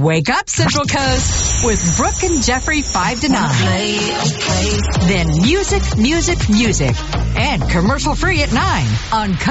Wake up, Central Coast, with Brooke and Jeffrey 5 to 9. Then music, and commercial free at 9 on